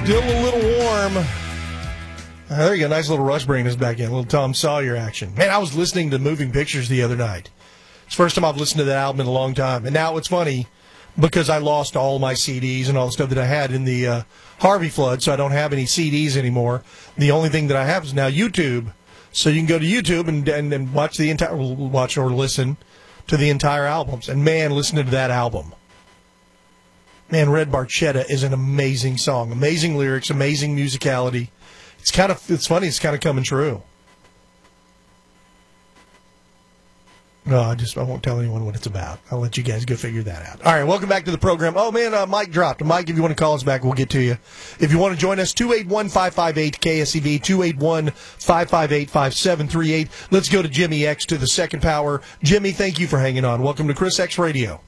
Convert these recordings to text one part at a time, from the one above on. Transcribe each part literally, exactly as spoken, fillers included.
Still a little warm. Uh, there you go. Nice little Rush bringing us back in. A little Tom Sawyer action. Man, I was listening to Moving Pictures the other night. It's the first time I've listened to that album in a long time. And now it's funny because I lost all my C Ds and all the stuff that I had in the uh, Harvey flood, so I don't have any C Ds anymore. The only thing that I have is now YouTube. So you can go to YouTube and, and, and watch the entire, watch or listen to the entire albums. And man, listening to that album. Man, Red Barchetta is an amazing song. Amazing lyrics, amazing musicality. It's kind of, it's funny, it's kind of coming true. No, I just, I won't tell anyone what it's about. I'll let you guys go figure that out. All right, welcome back to the program. Oh, man, uh, Mike dropped. Mike, if you want to call us back, we'll get to you. If you want to join us, two eight one, five five eight, K S E V, two eight one, five five eight, five seven three eight. Let's go to Jimmy X to the second power. Jimmy, thank you for hanging on. Welcome to Chris X Radio.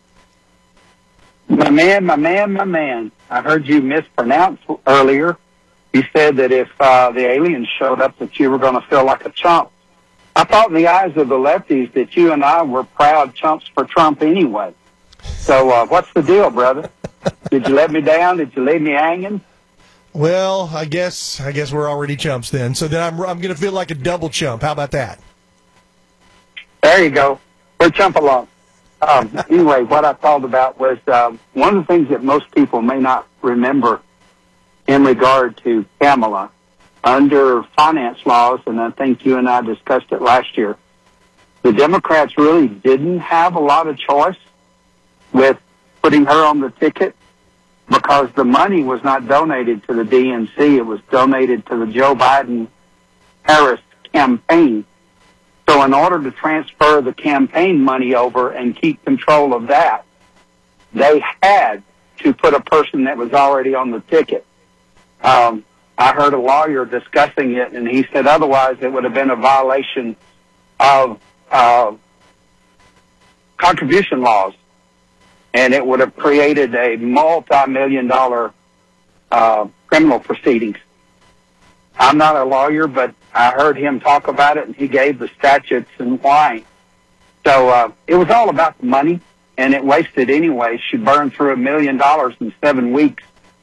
My man, my man, my man. I heard you mispronounce earlier. You said that if uh, the aliens showed up that you were going to feel like a chump. I thought in the eyes of the lefties that you and I were proud chumps for Trump anyway. So uh, what's the deal, brother? Did you let me down? Did you leave me hanging? Well, I guess I guess we're already chumps then. So then I'm I'm going to feel like a double chump. How about that? There you go. We're chump along. Um, anyway, what I thought about was um, one of the things that most people may not remember in regard to Kamala, under finance laws, and I think you and I discussed it last year, the Democrats really didn't have a lot of choice with putting her on the ticket because the money was not donated to the D N C. It was donated to the Joe Biden-Harris campaign. So in order to transfer the campaign money over and keep control of that, they had to put a person that was already on the ticket. Um, I heard a lawyer discussing it, and he said otherwise it would have been a violation of uh, contribution laws, and it would have created a multi-million dollar uh, criminal proceedings. I'm not a lawyer, but I heard him talk about it, and he gave the statutes and why. So uh, it was all about the money, and it wasted anyway. She burned through a million dollars in seven weeks.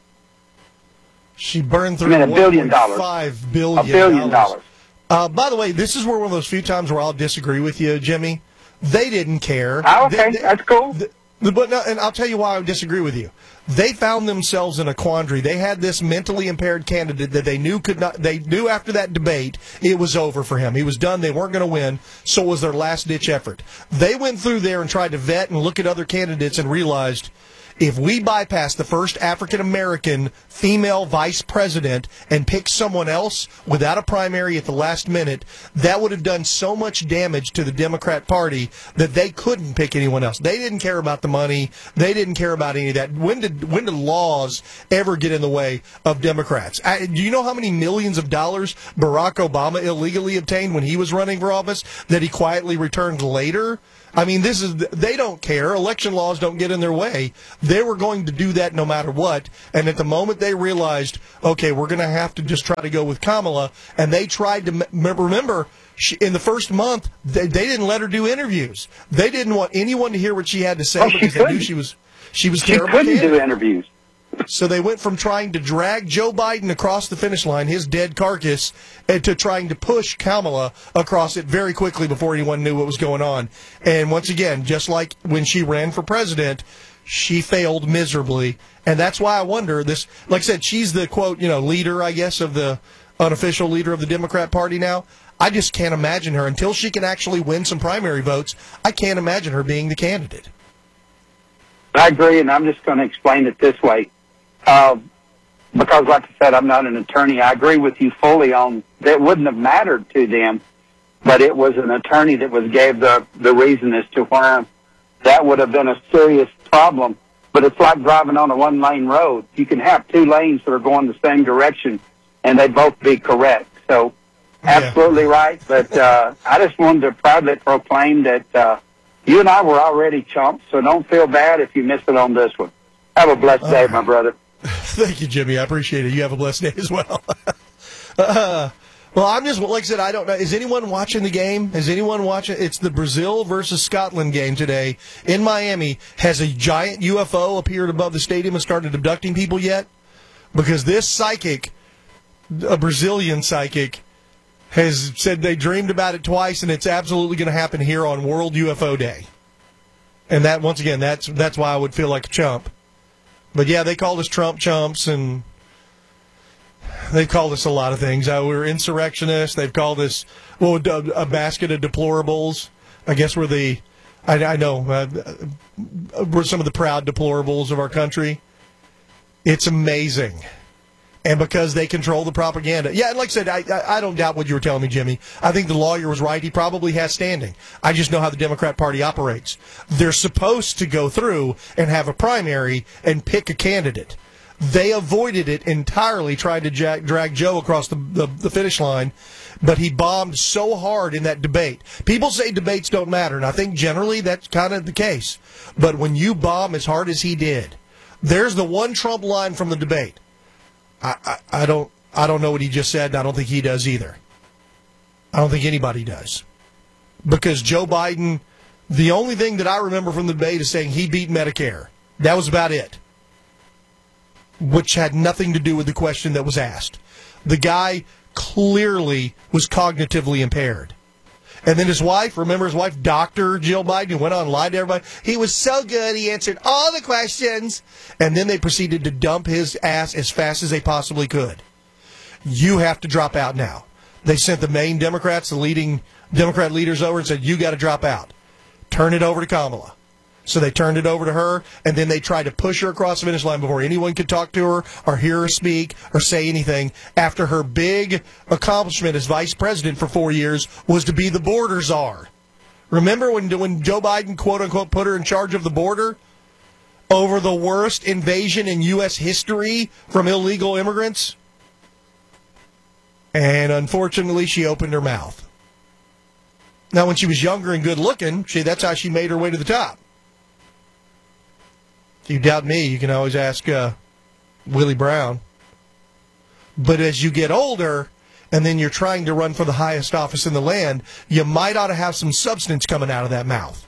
She burned through I mean, a billion dollars. Five billion. A billion dollars. Uh, by the way, this is where one of those few times where I'll disagree with you, Jimmy. They didn't care. Oh, okay, they, they, that's cool. The, but no, and I'll tell you why I disagree with you. They found themselves in a quandary. They had this mentally impaired candidate that they knew could not. They knew after that debate it was over for him. He was done. They weren't going to win. So it was their last ditch effort. They went through there and tried to vet and look at other candidates and realized, if we bypass the first African-American female vice president and pick someone else without a primary at the last minute, that would have done so much damage to the Democrat Party that they couldn't pick anyone else. They didn't care about the money. They didn't care about any of that. When did when did laws ever get in the way of Democrats? I, do you know how many millions of dollars Barack Obama illegally obtained when he was running for office that he quietly returned later? I mean, this is, they don't care. Election laws don't get in their way. They were going to do that no matter what. And at the moment they realized, okay, we're going to have to just try to go with Kamala, and they tried to, remember, she, in the first month, they, they didn't let her do interviews. They didn't want anyone to hear what she had to say oh, because they knew she was, she was she terrible. She couldn't candidate. do interviews. So they went from trying to drag Joe Biden across the finish line, his dead carcass, and to trying to push Kamala across it very quickly before anyone knew what was going on. And once again, just like when she ran for president, she failed miserably. And that's why I wonder, this, like I said, she's the, quote, you know, leader, I guess, of the unofficial leader of the Democrat Party now. I just can't imagine her, until she can actually win some primary votes, I can't imagine her being the candidate. I agree, and I'm just going to explain it this way. Uh, because, like I said, I'm not an attorney. I agree with you fully on that. Wouldn't have mattered to them, but it was an attorney that was gave the the reason as to why that would have been a serious problem. But it's like driving on a one lane road. You can have two lanes that are going the same direction, and they both be correct. So, absolutely yeah. right. But uh, I just wanted to proudly proclaim that uh, you and I were already chumps. So don't feel bad if you missed it on this one. Have a blessed day, right, my brother. Thank you, Jimmy. I appreciate it. You have a blessed day as well. uh, well, I'm just, like I said, I don't know. Is anyone watching the game? Is anyone watching? It's the Brazil versus Scotland game today in Miami. Has a giant U F O appeared above the stadium and started abducting people yet? because this psychic, a Brazilian psychic, has said they dreamed about it twice, and it's absolutely going to happen here on World U F O Day. And that, once again, that's that's why I would feel like a chump. But yeah, they called us Trump chumps, and they've called us a lot of things. Uh, we're insurrectionists. They've called us, well, a basket of deplorables. I guess we're the, I, I know, uh, we're some of the proud deplorables of our country. It's amazing. And because they control the propaganda. Yeah, and like I said, I, I I don't doubt what you were telling me, Jimmy. I think the lawyer was right. He probably has standing. I just know how the Democrat Party operates. They're supposed to go through and have a primary and pick a candidate. They avoided it entirely, trying to jack, drag Joe across the, the, the finish line, but he bombed so hard in that debate. People say debates don't matter, and I think generally that's kind of the case. But when you bomb as hard as he did, there's the one Trump line from the debate. I, I, I don't I don't know what he just said, and I don't think he does either. I don't think anybody does. Because Joe Biden, the only thing that I remember from the debate is saying he beat Medicare. That was about it. Which had nothing to do with the question that was asked. The guy clearly was cognitively impaired. And then his wife, remember his wife, Doctor Jill Biden, who went on and lied to everybody. He was so good, he answered all the questions. And then they proceeded to dump his ass as fast as they possibly could. You have to drop out now. They sent the main Democrats, the leading Democrat leaders over and said, you got to drop out. Turn it over to Kamala. So they turned it over to her, and then they tried to push her across the finish line before anyone could talk to her or hear her speak or say anything, after her big accomplishment as vice president for four years was to be the border czar. Remember when, when Joe Biden, quote-unquote, put her in charge of the border over the worst invasion in U S history from illegal immigrants? And unfortunately, she opened her mouth. Now, when she was younger and good-looking, she, that's how she made her way to the top. If you doubt me, you can always ask uh, Willie Brown. But as you get older, and then you're trying to run for the highest office in the land, you might ought to have some substance coming out of that mouth.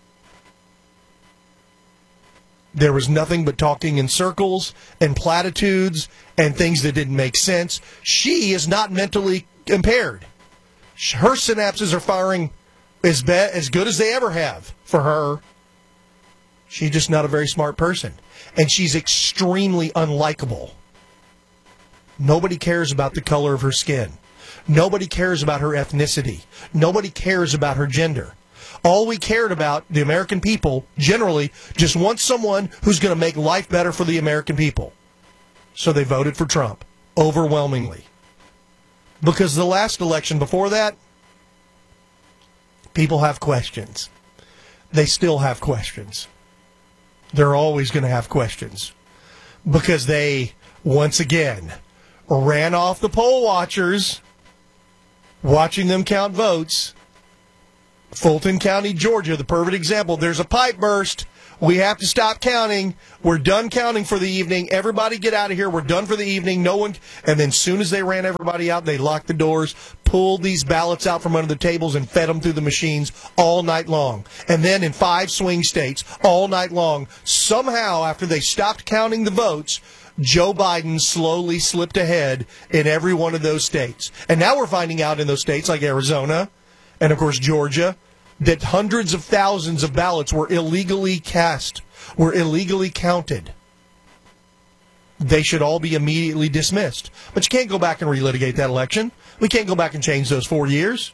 There was nothing but talking in circles and platitudes and things that didn't make sense. She is not mentally impaired. Her synapses are firing as, be- as good as they ever have for her. She's just not a very smart person. And she's extremely unlikable. Nobody cares about the color of her skin. Nobody cares about her ethnicity. Nobody cares about her gender. All we cared about, the American people, generally, just want someone who's going to make life better for the American people. So they voted for Trump, overwhelmingly. Because the last election before that, people have questions. They still have questions. They're always going to have questions. Because they, once again, ran off the poll watchers, watching them count votes. Fulton County, Georgia, the perfect example. There's a pipe burst. We have to stop counting. We're done counting for the evening. Everybody get out of here. We're done for the evening. No one. And then as soon as they ran everybody out, they locked the doors, pulled these ballots out from under the tables, and fed them through the machines all night long. And then in five swing states, all night long, somehow after they stopped counting the votes, Joe Biden slowly slipped ahead in every one of those states. And now we're finding out in those states like Arizona and, of course, Georgia, that hundreds of thousands of ballots were illegally cast, were illegally counted. They should all be immediately dismissed. But you can't go back and relitigate that election. We can't go back and change those four years.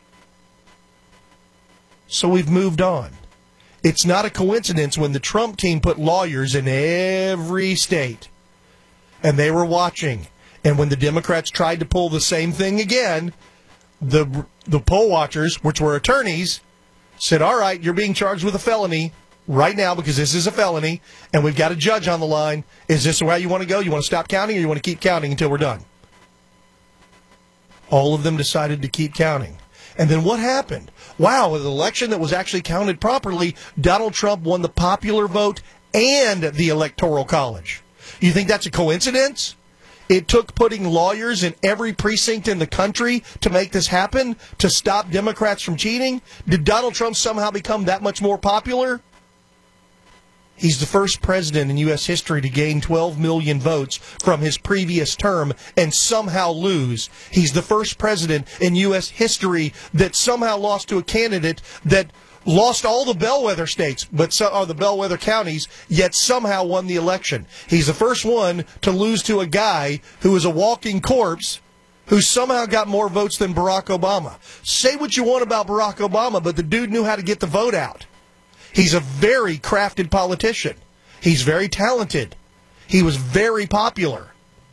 So we've moved on. It's not a coincidence when the Trump team put lawyers in every state, and they were watching. And when the Democrats tried to pull the same thing again, the the poll watchers, which were attorneys, said, all right, you're being charged with a felony right now because this is a felony, and we've got a judge on the line. Is this the way you want to go? You want to stop counting, or you want to keep counting until we're done? All of them decided to keep counting. And then what happened? Wow, with an election that was actually counted properly, Donald Trump won the popular vote and the Electoral College. You think that's a coincidence? It took putting lawyers in every precinct in the country to make this happen, to stop Democrats from cheating? Did Donald Trump somehow become that much more popular? He's the first president in U S history to gain twelve million votes from his previous term and somehow lose. He's the first president in U S history that somehow lost to a candidate that lost all the bellwether states, but so, or the bellwether counties, yet somehow won the election. He's the first one to lose to a guy who is a walking corpse who somehow got more votes than Barack Obama. Say what you want about Barack Obama, but the dude knew how to get the vote out. He's a very crafted politician. He's very talented. He was very popular.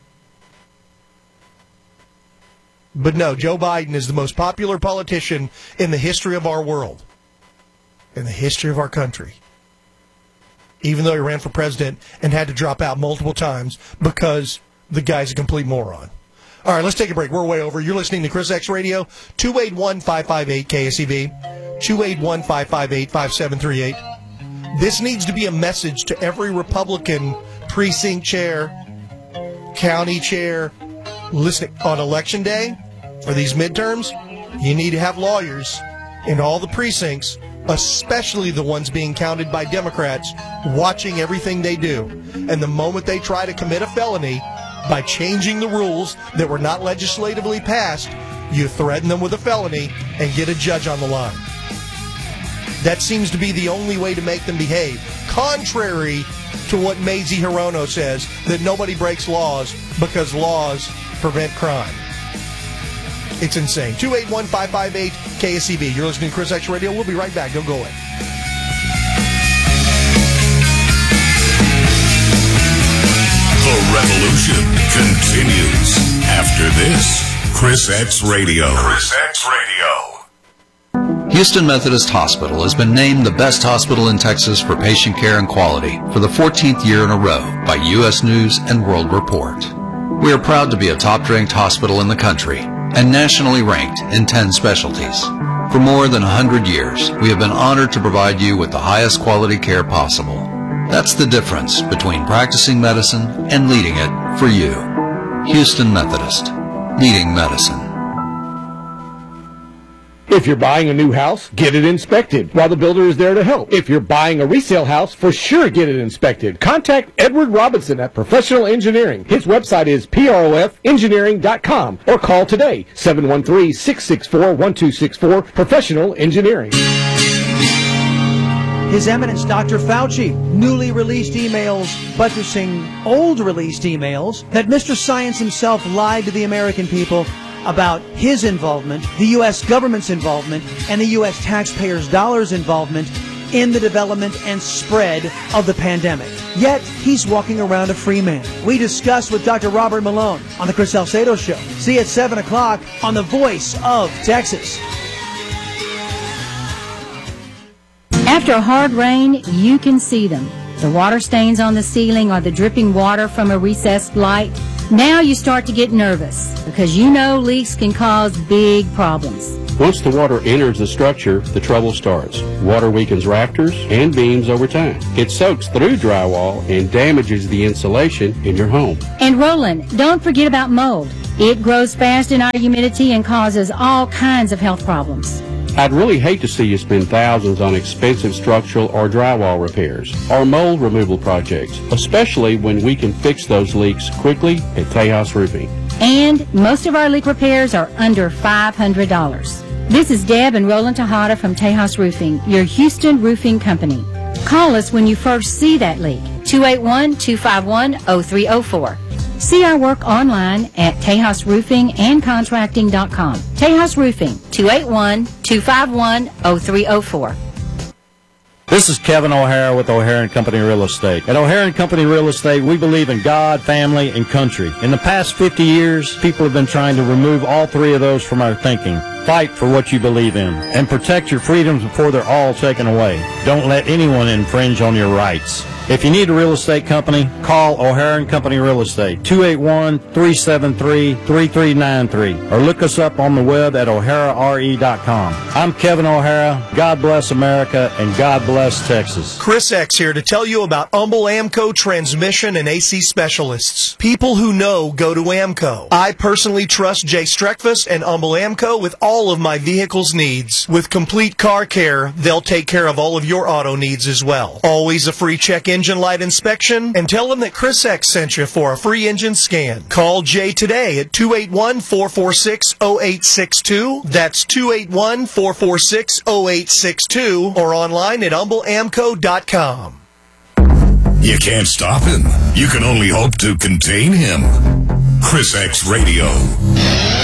But no, Joe Biden is the most popular politician in the history of our world, in the history of our country. Even though he ran for president and had to drop out multiple times because the guy's a complete moron. All right, let's take a break. We're way over. You're listening to Chris X Radio, two eight one, five five eight, K S E V, two eight one, five five eight, five seven three eight. This needs to be a message to every Republican precinct chair, county chair, listening on Election Day for these midterms. You need to have lawyers in all the precincts, especially the ones being counted by Democrats, watching everything they do. And the moment they try to commit a felony by changing the rules that were not legislatively passed, you threaten them with a felony and get a judge on the line. That seems to be the only way to make them behave, contrary to what Mazie Hirono says, that nobody breaks laws because laws prevent crime. It's insane. two eight one, five five eight, K S E V. You're listening to Chris X Radio. We'll be right back. Don't go away. The revolution continues after this. Chris X Radio. Chris X Radio. Houston Methodist Hospital has been named the best hospital in Texas for patient care and quality for the fourteenth year in a row by U S News and World Report. We are proud to be a top-ranked hospital in the country and nationally ranked in ten specialties. For more than one hundred years, we have been honored to provide you with the highest quality care possible. That's the difference between practicing medicine and leading it for you. Houston Methodist, leading medicine. If you're buying a new house, get it inspected while the builder is there to help. If you're buying a resale house, for sure get it inspected. Contact Edward Robinson at Professional Engineering. His website is P R O F engineering dot com or call today, seven one three, six six four, one two six four, Professional Engineering. His Eminence Doctor Fauci, newly released emails buttressing old released emails that Mister Science himself lied to the American people about his involvement, the U S government's involvement, and the U S taxpayers' dollars involvement in the development and spread of the pandemic. Yet, he's walking around a free man. We discuss with Doctor Robert Malone on the Chris Salcedo Show. See you at seven o'clock on the Voice of Texas. After a hard rain, you can see them. The water stains on the ceiling or the dripping water from a recessed light. Now you start to get nervous because you know leaks can cause big problems. Once the water enters the structure, the trouble starts. Water weakens rafters and beams over time. It soaks through drywall and damages the insulation in your home. And Roland, don't forget about mold. It grows fast in our humidity and causes all kinds of health problems. I'd really hate to see you spend thousands on expensive structural or drywall repairs or mold removal projects, especially when we can fix those leaks quickly at Tejas Roofing. And most of our leak repairs are under five hundred dollars. This is Deb and Roland Tejada from Tejas Roofing, your Houston roofing company. Call us when you first see that leak, two eight one, two five one, zero three zero four. See our work online at Tejas Roofing and Contracting dot com. Tejas Roofing, two eight one, two five one, zero three zero four. This is Kevin O'Hara with O'Hara and Company Real Estate. At O'Hara and Company Real Estate, we believe in God, family, and country. In the past fifty years, people have been trying to remove all three of those from our thinking. Fight for what you believe in and protect your freedoms before they're all taken away. Don't let anyone infringe on your rights. If you need a real estate company, call O'Hara and Company Real Estate, two eight one, three seven three, three three nine three, or look us up on the web at O'Hara R E dot com. I'm Kevin O'Hara. God bless America, and God bless Texas. Chris X here to tell you about Humble Amco Transmission and A C Specialists. People who know go to Amco. I personally trust Jay Streckfuss and Humble Amco with all of my vehicle's needs. With complete car care, they'll take care of all of your auto needs as well. Always a free check-in engine light inspection, and tell them that Chris X sent you for a free engine scan. Call Jay today at two eight one, four four six, zero eight six two. That's two eight one, four four six, zero eight six two, or online at humble amco dot com. You can't stop him. You can only hope to contain him. Chris X Radio.